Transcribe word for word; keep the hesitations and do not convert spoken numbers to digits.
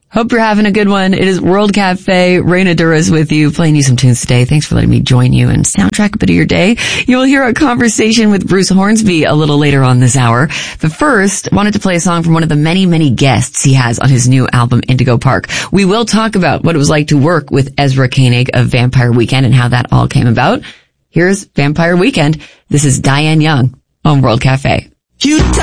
Hope you're having a good one. It is World Cafe. Raina Duras with you, playing you some tunes today. Thanks for letting me join you and soundtrack a bit of your day. You'll hear a conversation with Bruce Hornsby a little later on this hour. But first, I wanted to play a song from one of the many, many guests he has on his new album, Indigo Park. We will talk about what it was like to work with Ezra Koenig of Vampire Weekend and how that all came about. Here's Vampire Weekend. This is Diane Young on World Cafe. You